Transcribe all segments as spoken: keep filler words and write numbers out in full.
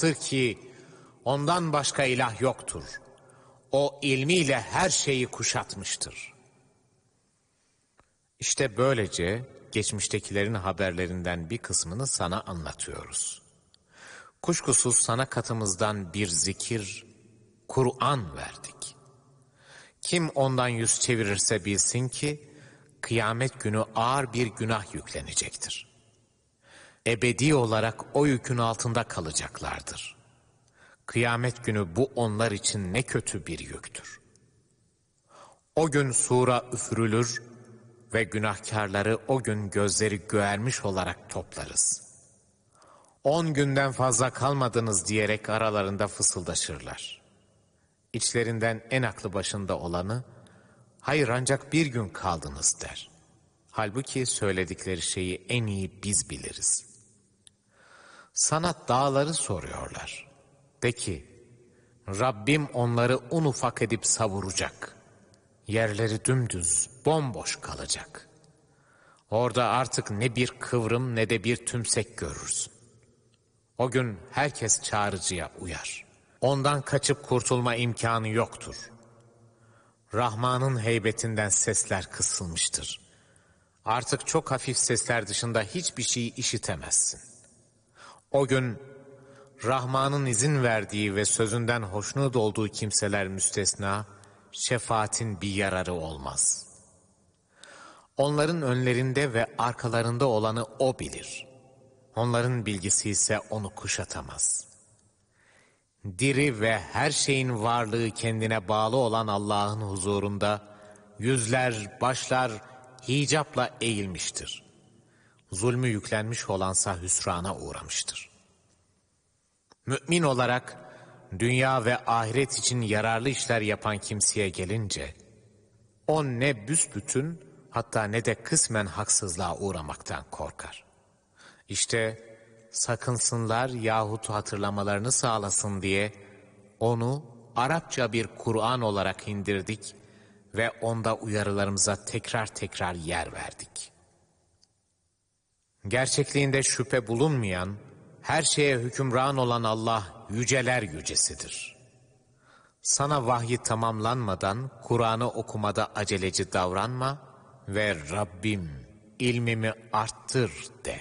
Allah'tır ki ondan başka ilah yoktur. O ilmiyle her şeyi kuşatmıştır. İşte böylece geçmiştekilerin haberlerinden bir kısmını sana anlatıyoruz. Kuşkusuz sana katımızdan bir zikir, Kur'an verdik. Kim ondan yüz çevirirse bilsin ki, kıyamet günü ağır bir günah yüklenecektir. Ebedi olarak o yükün altında kalacaklardır. Kıyamet günü bu onlar için ne kötü bir yüktür. O gün sura üfürülür ve günahkarları o gün gözleri göğermiş olarak toplarız. On günden fazla kalmadınız diyerek aralarında fısıldaşırlar. İçlerinden en aklı başında olanı, hayır ancak bir gün kaldınız der. Halbuki söyledikleri şeyi en iyi biz biliriz. Sana dağları soruyorlar. De ki, Rabbim onları un ufak edip savuracak. Yerleri dümdüz, bomboş kalacak. Orada artık ne bir kıvrım ne de bir tümsek görürsün. O gün herkes çağrıcıya uyar. Ondan kaçıp kurtulma imkanı yoktur. Rahman'ın heybetinden sesler kısılmıştır. Artık çok hafif sesler dışında hiçbir şeyi işitemezsin. O gün Rahman'ın izin verdiği ve sözünden hoşnut olduğu kimseler müstesna, şefaatin bir yararı olmaz. Onların önlerinde ve arkalarında olanı O bilir. Onların bilgisi ise onu kuşatamaz. Diri ve her şeyin varlığı kendine bağlı olan Allah'ın huzurunda yüzler, başlar hicapla eğilmiştir. Zulmü yüklenmiş olansa hüsrana uğramıştır. Mümin olarak dünya ve ahiret için yararlı işler yapan kimseye gelince, o ne büsbütün hatta ne de kısmen haksızlığa uğramaktan korkar. İşte sakınsınlar yahut hatırlamalarını sağlasın diye onu Arapça bir Kur'an olarak indirdik ve onda uyarılarımıza tekrar tekrar yer verdik. Gerçekliğinde şüphe bulunmayan, her şeye hükümran olan Allah yüceler yücesidir. Sana vahyi tamamlanmadan Kur'an'ı okumada aceleci davranma ve Rabbim ilmimi arttır de.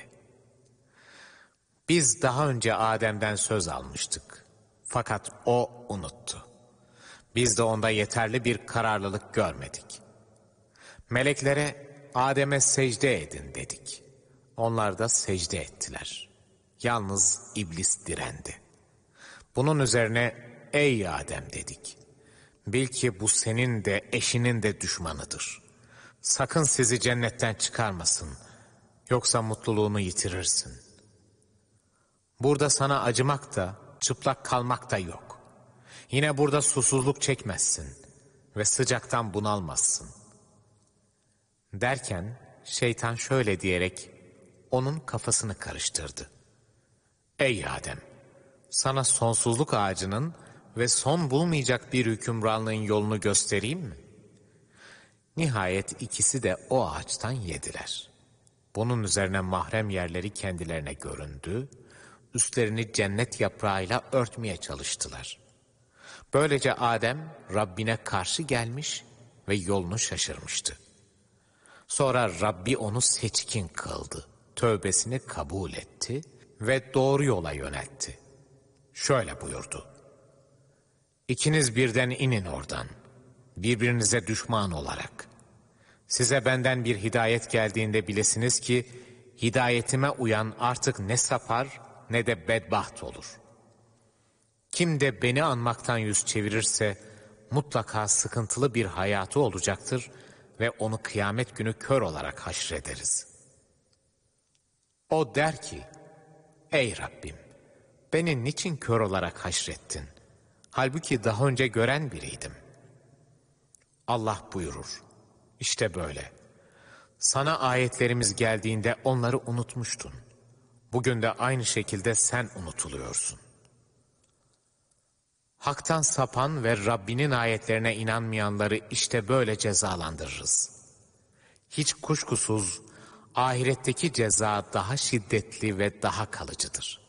Biz daha önce Adem'den söz almıştık. Fakat o unuttu. Biz de onda yeterli bir kararlılık görmedik. Meleklere Adem'e secde edin dedik. Onlar da secde ettiler. Yalnız iblis direndi. Bunun üzerine ey Adem dedik. Bil ki bu senin de eşinin de düşmanıdır. Sakın sizi cennetten çıkarmasın. Yoksa mutluluğunu yitirirsin. Burada sana acımak da, çıplak kalmak da yok. Yine burada susuzluk çekmezsin ve sıcaktan bunalmazsın. Derken şeytan şöyle diyerek onun kafasını karıştırdı. Ey Adem! Sana sonsuzluk ağacının ve son bulmayacak bir hükümranlığın yolunu göstereyim mi? Nihayet ikisi de o ağaçtan yediler. Bunun üzerine mahrem yerleri kendilerine göründü, üstlerini cennet yaprağıyla örtmeye çalıştılar. Böylece Adem Rabbine karşı gelmiş ve yolunu şaşırmıştı. Sonra Rabbi onu seçkin kıldı, tövbesini kabul etti ve doğru yola yöneltti. Şöyle buyurdu. İkiniz birden inin oradan, birbirinize düşman olarak. Size benden bir hidayet geldiğinde bilesiniz ki, hidayetime uyan artık ne sapar ne de bedbaht olur. Kim de beni anmaktan yüz çevirirse, mutlaka sıkıntılı bir hayatı olacaktır ve onu kıyamet günü kör olarak haşrederiz. O der ki, ey Rabbim, beni niçin kör olarak haşrettin? Halbuki daha önce gören biriydim. Allah buyurur, işte böyle. Sana ayetlerimiz geldiğinde onları unutmuştun. Bugün de aynı şekilde sen unutuluyorsun. Hak'tan sapan ve Rabbinin ayetlerine inanmayanları işte böyle cezalandırırız. Hiç kuşkusuz ahiretteki ceza daha şiddetli ve daha kalıcıdır.